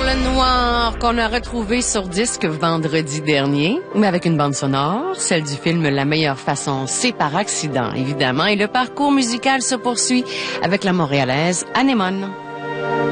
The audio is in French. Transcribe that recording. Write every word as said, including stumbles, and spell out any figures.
Perle Noire qu'on a retrouvé sur disque vendredi dernier, mais avec une bande sonore, celle du film La meilleure façon, c'est par accident, évidemment. Et le parcours musical se poursuit avec la Montréalaise Anémone.